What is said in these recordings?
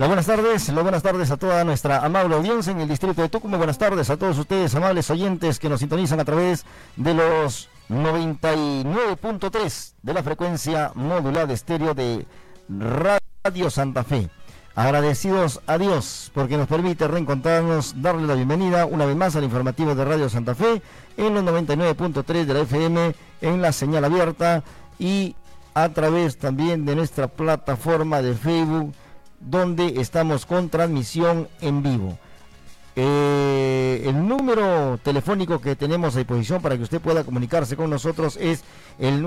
Las buenas tardes a toda nuestra amable audiencia en el distrito de Tucumán. Buenas tardes a todos ustedes, amables oyentes que nos sintonizan a través de los 99.3 de la frecuencia modulada estéreo de Radio Santa Fe. Agradecidos a Dios porque nos permite reencontrarnos, darle la bienvenida una vez más al informativo de Radio Santa Fe en los 99.3 de la FM, en la señal abierta y a través también de nuestra plataforma de Facebook, donde estamos con transmisión en vivo. El número telefónico que tenemos a disposición para que usted pueda comunicarse con nosotros es el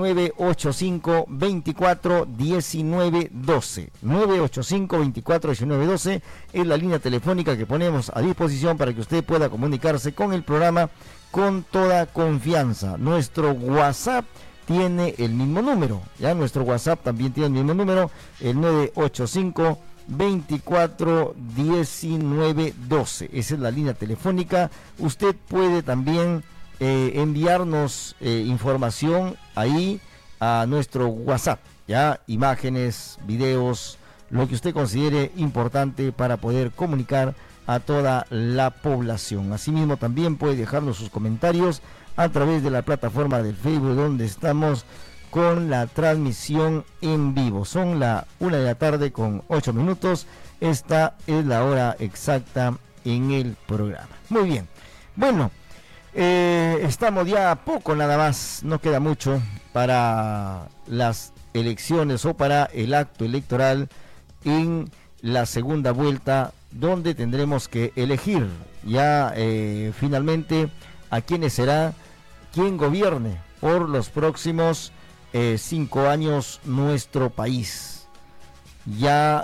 985-24-1912. 985-24-1912 es la línea telefónica que ponemos a disposición para que usted pueda comunicarse con el programa con toda confianza. Nuestro WhatsApp tiene el mismo número, ya nuestro WhatsApp también tiene el mismo número, el 985-24-1912. Esa es la línea telefónica. Usted puede también enviarnos información ahí a nuestro WhatsApp, ya imágenes, videos, lo que usted considere importante para poder comunicar a toda la población. Asimismo también puede dejarnos sus comentarios a través de la plataforma del Facebook, donde estamos con la transmisión en vivo. Son la 1:08 p.m. Esta es la hora exacta en el programa. Muy bien. Bueno, estamos ya a poco nada más, no queda mucho para las elecciones o para el acto electoral en la segunda vuelta, donde tendremos que elegir ya finalmente a quiénes será quien gobierne por los próximos 5 años nuestro país. Ya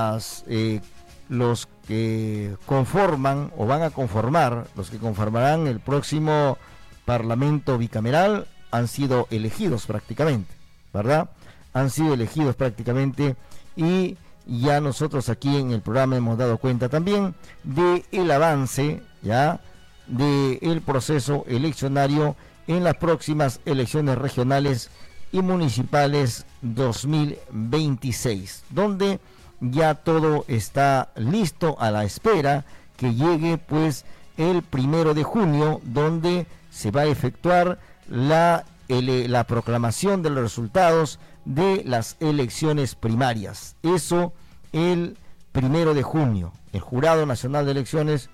los que conforman o van a conformar, los que conformarán el próximo Parlamento bicameral han sido elegidos prácticamente, ¿verdad? Han sido elegidos prácticamente, y ya nosotros aquí en el programa hemos dado cuenta también de el avance ya del proceso eleccionario en las próximas elecciones regionales y municipales 2026, donde ya todo está listo a la espera que llegue pues el 1 de junio, donde se va a efectuar la proclamación de los resultados de las elecciones primarias. Eso el 1 de junio. El Jurado Nacional de Elecciones,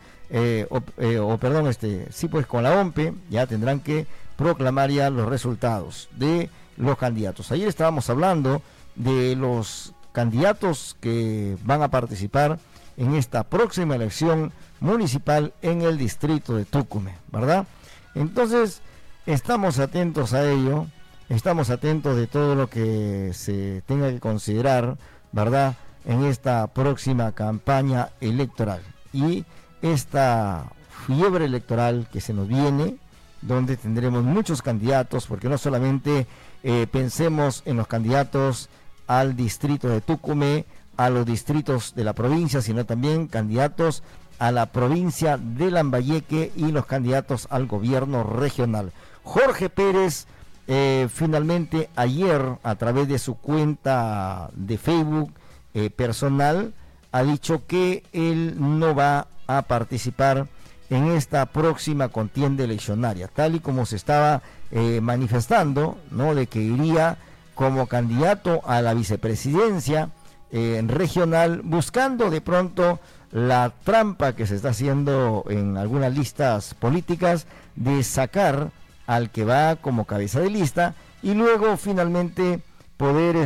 pues con la OMPE ya tendrán que proclamar ya los resultados de los candidatos. Ayer estábamos hablando de los candidatos que van a participar en esta próxima elección municipal en el distrito de Tucumán, ¿verdad? Entonces, estamos atentos a ello, estamos atentos de todo lo que se tenga que considerar, ¿verdad?, en esta próxima campaña electoral y esta fiebre electoral que se nos viene, donde tendremos muchos candidatos, porque no solamente pensemos en los candidatos al distrito de Tucumán, a los distritos de la provincia, sino también candidatos a la provincia de Lambayeque y los candidatos al gobierno regional. Jorge Pérez finalmente ayer, a través de su cuenta de Facebook personal, ha dicho que él no va a participar en esta próxima contienda eleccionaria, tal y como se estaba manifestando, ¿no?, de que iría como candidato a la vicepresidencia regional, buscando de pronto la trampa que se está haciendo en algunas listas políticas de sacar al que va como cabeza de lista y luego finalmente poder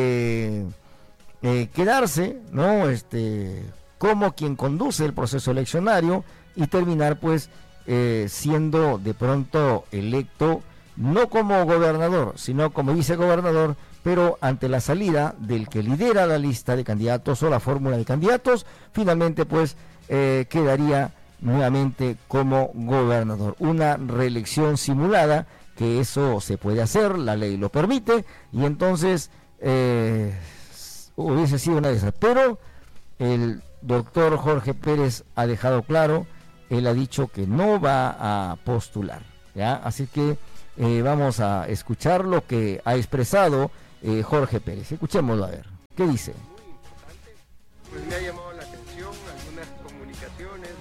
quedarse, ¿no?, como quien conduce el proceso eleccionario y terminar pues siendo de pronto electo no como gobernador, sino como vicegobernador, pero ante la salida del que lidera la lista de candidatos o la fórmula de candidatos, finalmente pues quedaría nuevamente como gobernador. Una reelección simulada, que eso se puede hacer, la ley lo permite, y entonces hubiese sido una de esas. Pero el doctor Jorge Pérez ha dejado claro, él ha dicho que no va a postular, ¿ya? Así que vamos a escuchar lo que ha expresado Jorge Pérez. Escuchémoslo a ver, ¿qué dice? Muy importante, pues me ha llamado la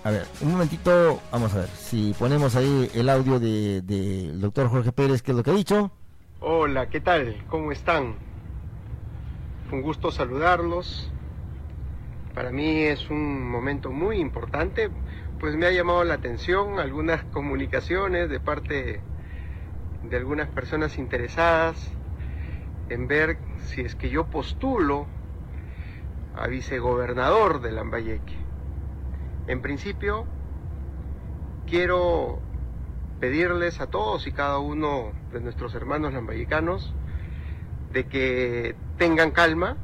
A ver, un momentito, vamos a ver si ponemos ahí el audio del doctor Jorge Pérez, ¿qué es lo que ha dicho? Hola, ¿qué tal? ¿Cómo están? Un gusto saludarlos. Para mí es un momento muy importante, pues me ha llamado la atención algunas comunicaciones de parte de algunas personas interesadas en ver si es que yo postulo a vicegobernador de Lambayeque. En principio, quiero pedirles a todos y cada uno de nuestros hermanos lambayecanos de que tengan calma,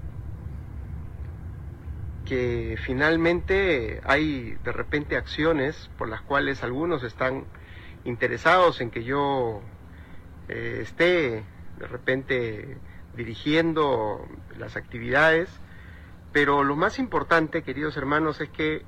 que finalmente hay de repente acciones por las cuales algunos están interesados en que yo esté de repente dirigiendo las actividades, pero lo más importante, queridos hermanos, es que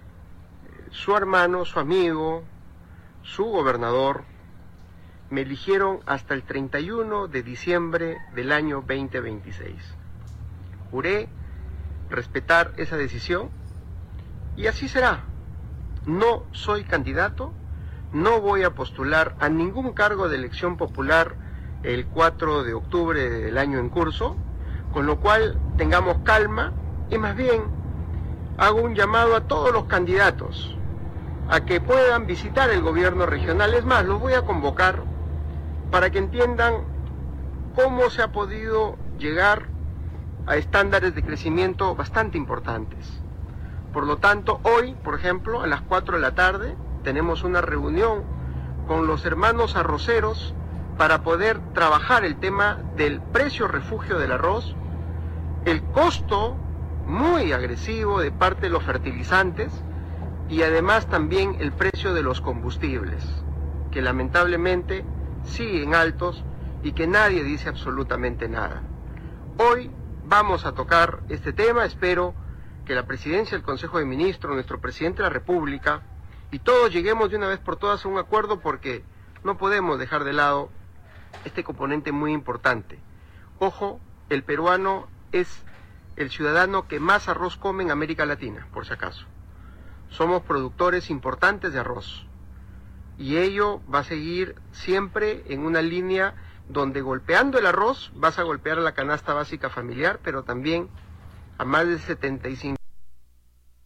su hermano, su amigo, su gobernador, me eligieron hasta el 31 de diciembre del año 2026. Juré respetar esa decisión y así será. No soy candidato, no voy a postular a ningún cargo de elección popular el 4 de octubre del año en curso, con lo cual tengamos calma y más bien hago un llamado a todos los candidatos a que puedan visitar el gobierno regional. Es más, los voy a convocar para que entiendan cómo se ha podido llegar a estándares de crecimiento bastante importantes. Por lo tanto, hoy, por ejemplo, a las 4 de la tarde, tenemos una reunión con los hermanos arroceros para poder trabajar el tema del precio refugio del arroz, el costo muy agresivo de parte de los fertilizantes y además también el precio de los combustibles, que lamentablemente siguen altos y que nadie dice absolutamente nada. Hoy vamos a tocar este tema, espero que la presidencia del Consejo de Ministros, nuestro presidente de la República y todos lleguemos de una vez por todas a un acuerdo, porque no podemos dejar de lado este componente muy importante. Ojo, el peruano es el ciudadano que más arroz come en América Latina, por si acaso. Somos productores importantes de arroz y ello va a seguir siempre en una línea donde golpeando el arroz vas a golpear a la canasta básica familiar, pero también a más de 75